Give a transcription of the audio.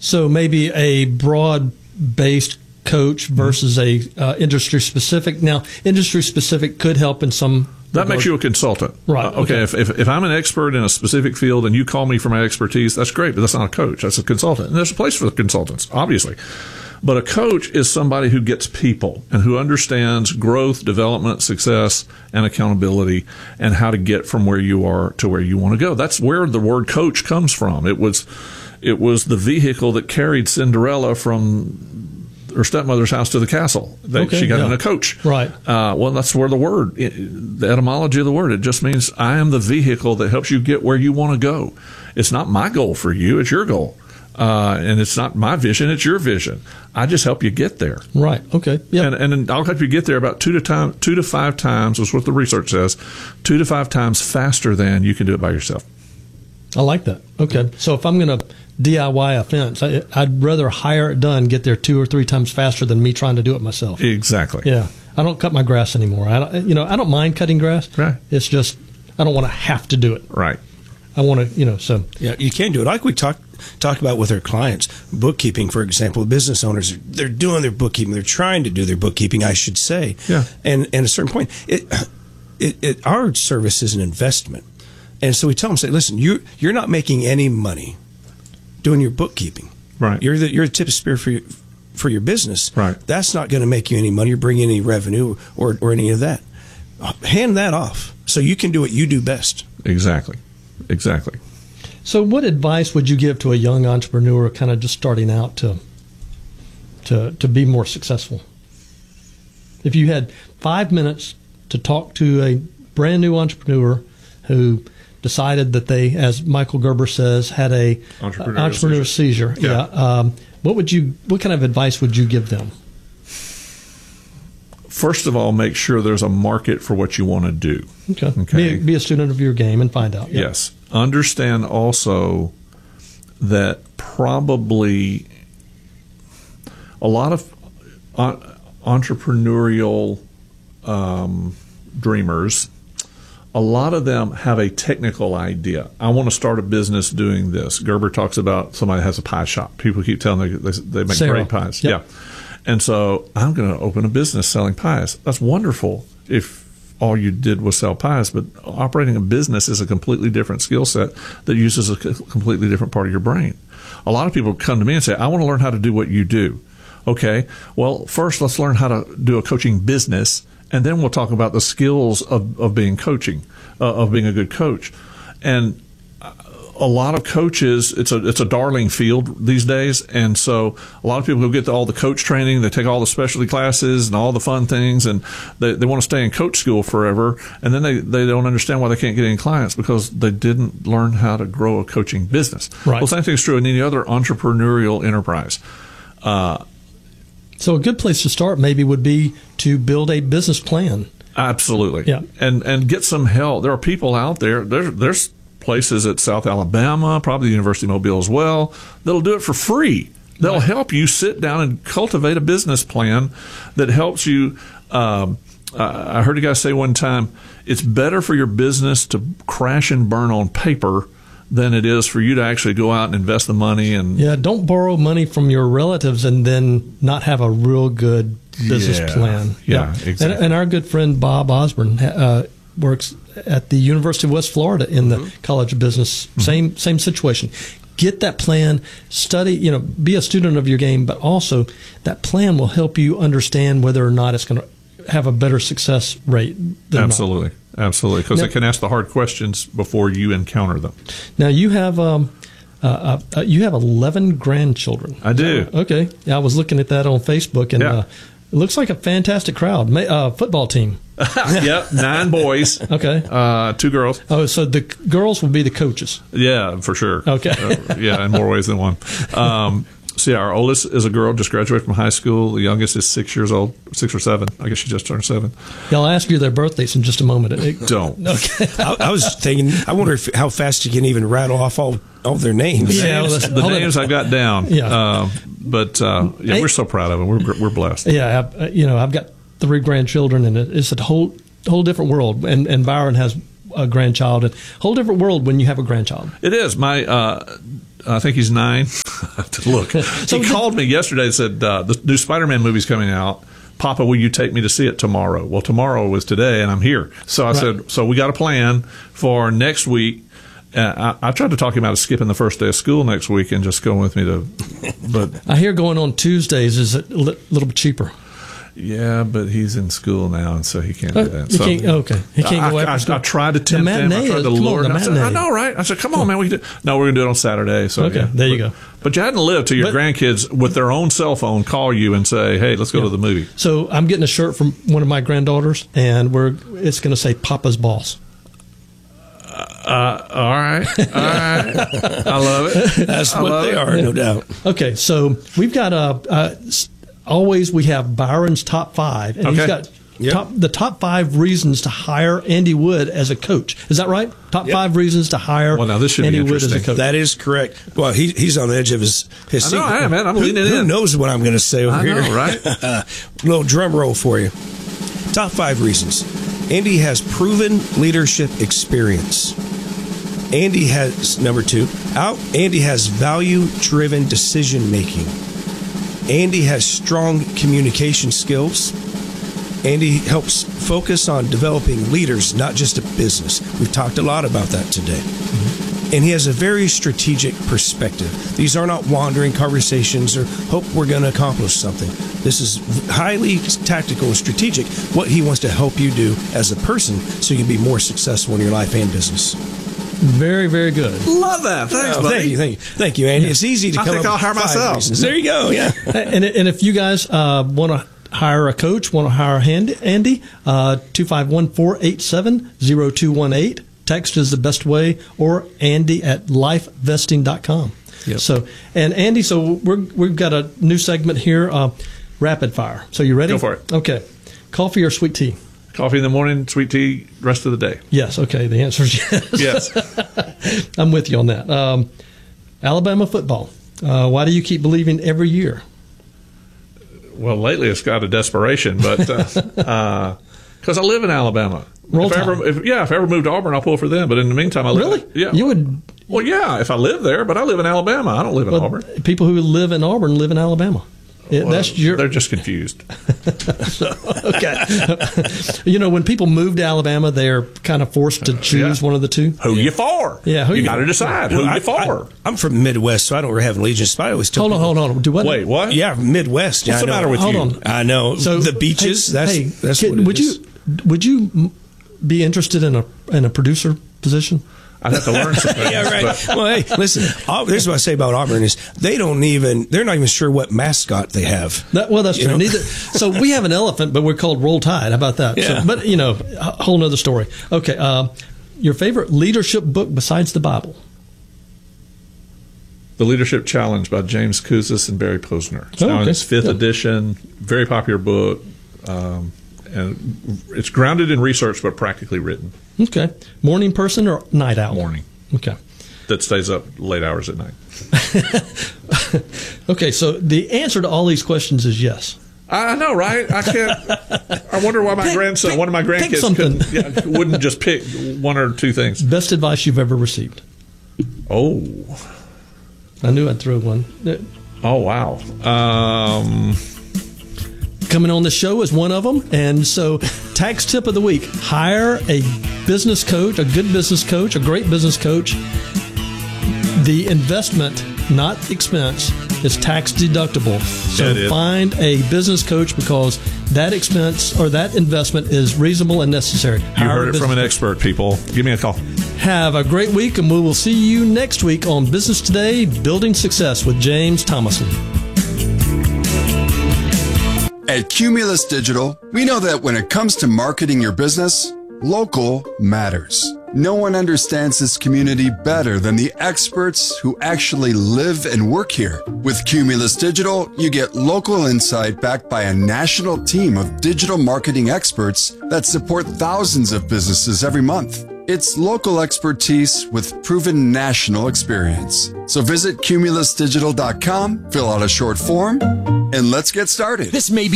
So maybe a broad-based coach versus a industry-specific. Now, industry-specific could help in some. That makes you a consultant. Right. Okay. If I'm an expert in a specific field and you call me for my expertise, that's great, but that's not a coach. That's a consultant. And there's a place for the consultants, obviously. But a coach is somebody who gets people and who understands growth, development, success, and accountability and how to get from where you are to where you want to go. That's where the word coach comes from. It was the vehicle that carried Cinderella from her stepmother's house to the castle. She got in a coach. Right. Well, that's where the etymology of the word, it just means I am the vehicle that helps you get where you want to go. It's not my goal for you. It's your goal. And it's not my vision. It's your vision. I just help you get there. Right. Okay. Yeah. And I'll help you get there about 2 to 5 times, is what the research says, 2 to 5 times faster than you can do it by yourself. I like that. Okay. So if I'm going to DIY a fence, I'd rather hire it done, get there 2 or 3 times faster than me trying to do it myself. Exactly. Yeah. I don't cut my grass anymore. I don't mind cutting grass. Right. It's just I don't want to have to do it. Right. I want to, so. Yeah, you can do it. Like we talk about with our clients, bookkeeping, for example. Business owners, they're doing their bookkeeping. They're trying to do their bookkeeping, I should say. Yeah. And at a certain point, our service is an investment. And so we tell them, say, listen, you're not making any money doing your bookkeeping. Right. You're the tip of spear for your business. Right. That's not going to make you any money or bring any revenue or any of that. Hand that off so you can do what you do best. Exactly. So what advice would you give to a young entrepreneur kind of just starting out to be more successful? If you had 5 minutes to talk to a brand new entrepreneur who decided that they, as Michael Gerber says, had a entrepreneurial seizure. Yeah. What kind of advice would you give them? First of all, make sure there's a market for what you want to do. Okay. Be a student of your game and find out. Yeah. Yes. Understand also that probably a lot of entrepreneurial dreamers, a lot of them have a technical idea. I want to start a business doing this. Gerber talks about somebody that has a pie shop. People keep telling them they make great pies. Yep. Yeah. And so I'm going to open a business selling pies. That's wonderful if all you did was sell pies, but operating a business is a completely different skill set that uses a completely different part of your brain. A lot of people come to me and say, I want to learn how to do what you do. Okay, well, first let's learn how to do a coaching business, and then we'll talk about the skills of being of being a good coach. And a lot of coaches, it's a darling field these days, and so a lot of people go get all the coach training, they take all the specialty classes and all the fun things, and they want to stay in coach school forever, and then they don't understand why they can't get any clients because they didn't learn how to grow a coaching business. Right. Well, same thing is true in any other entrepreneurial enterprise. So a good place to start maybe would be to build a business plan. Absolutely. Yeah. And get some help. There are people out there. There's places at South Alabama, probably the University of Mobile as well, that'll do it for free. They'll help you sit down and cultivate a business plan that helps you. I heard a guy say one time, it's better for your business to crash and burn on paper than it is for you to actually go out and invest the money. And don't borrow money from your relatives and then not have a real good business plan. Yeah, exactly. And our good friend Bob Osborne works at the University of West Florida in the College of Business. Same situation. Get that plan, study, be a student of your game, but also that plan will help you understand whether or not it's going to have a better success rate than Absolutely. Absolutely, because they can ask the hard questions before you encounter them. Now, you have 11 grandchildren. I do. Okay. Yeah, I was looking at that on Facebook, and it looks like a fantastic crowd. Football team. Yep, 9 boys. Okay. 2 girls. Oh, so the girls will be the coaches. Yeah, for sure. Okay. In more ways than one. So, our oldest is a girl, just graduated from high school. The youngest is 6 years old, 6 or 7. I guess she just turned 7. Yeah, I'll ask you their birthdays in just a moment. Don't. Okay. I was thinking, I wonder how fast you can even rattle off all their names. Yeah, the names I got down. Yeah. We're so proud of them. We're blessed. Yeah, I've got 3 grandchildren, and it's a whole different world. And Byron has a grandchild, and a whole different world when you have a grandchild. It is. I think he's 9. Look, he called me yesterday and said, the new Spider-Man movie's coming out. Papa, will you take me to see it tomorrow? Well, tomorrow was today, and I'm here. So I said, so we got a plan for next week. I tried to talk him out of skipping the first day of school next week and just going with me to. But I hear going on Tuesdays is a little bit cheaper. Yeah, but he's in school now, and so he can't do that. He can't go after school. I tried to tempt him. I tried to lure him. I said, I know, right? I said, come on, man. We can do. No, we're going to do it on Saturday. So okay, there you go. But you hadn't lived till your grandkids, with their own cell phone, call you and say, hey, let's go to the movie. So I'm getting a shirt from one of my granddaughters, and it's going to say Papa's Boss. All right. I love it. That's what they are, no doubt. Okay, so we've got always we have Byron's top 5, and he's got the top 5 reasons to hire Andy Wood as a coach. Is that right? Top 5 reasons to hire now this should Andy be Wood as a coach. That is correct. Well, he's on the edge of his seat. I am, man. I'm leaning in. Who knows what I'm going to say over here? I know, right? Little drum roll for you. Top 5 reasons. Andy has proven leadership experience. Andy has, number 2, Andy has value-driven decision-making. Andy has strong communication skills. Andy helps focus on developing leaders, not just a business. We've talked a lot about that today. Mm-hmm. And he has a very strategic perspective. These are not wandering conversations or hope we're going to accomplish something. This is highly tactical and strategic, what he wants to help you do as a person so you can be more successful in your life and business. Very, very good. Love that. Thanks, buddy. Thank you, Andy. It's easy to come up I'll hire with 5 myself. reasons. There you go. Yeah. And if you guys want to hire a coach, want to hire Andy, 251-487-0218. Text is the best way, or Andy@lifevesting.com. Yep. So, and Andy, so we've got a new segment here, rapid fire. So you ready? Go for it. Okay. Coffee or sweet tea? Coffee in the morning, sweet tea rest of the day. Yes. Okay. The answer is yes. Yes. I'm with you on that. Alabama football. Why do you keep believing every year? Well, lately it's got a desperation, but because I live in Alabama. If I ever moved to Auburn, I'll pull for them. But in the meantime, I live. Really? Yeah. You would. Well, yeah. If I live there, but I live in Alabama. I don't live in Auburn. People who live in Auburn live in Alabama. They're just confused. Okay. When people move to Alabama, they're kind of forced to choose one of the two. Who you for? Yeah, you got to decide who you for. I'm from the Midwest, so I don't really have allegiance. But I always tell hold on. Do what? Wait, what? Yeah, Midwest. What's the matter with you? Hold on. I know. So the beaches. That's what it is. Would you be interested in a producer position? I'd have to learn something. Yeah, right. Well, hey, listen. This is what I say about Auburn is they're not even sure what mascot they have. That's true. So we have an elephant, but we're called Roll Tide. How about that? Yeah. So, but a whole nother story. Okay. Your favorite leadership book besides the Bible? The Leadership Challenge by James Kouzes and Barry Posner. It's now in its 5th edition. Very popular book. And it's grounded in research, but practically written. Okay. Morning person or night owl? Morning. Okay. That stays up late hours at night. Okay, so the answer to all these questions is yes. I know, right? I can't. I wonder why one of my grandkids wouldn't just pick one or two things. Best advice you've ever received? Oh. I knew I'd throw one. Oh, wow. Coming on the show is one of them. And so, tax tip of the week: hire a business coach, a good business coach, a great business coach. The investment, not expense, is tax deductible. So find a business coach because that expense or that investment is reasonable and necessary. You heard it from an expert, people. Give me a call. Have a great week, and we will see you next week on Business Today, Building Success with James Thomason. At Cumulus Digital, we know that when it comes to marketing your business, local matters. No one understands this community better than the experts who actually live and work here. With Cumulus Digital, you get local insight backed by a national team of digital marketing experts that support thousands of businesses every month. It's local expertise with proven national experience. So visit cumulusdigital.com, fill out a short form, and let's get started. This may be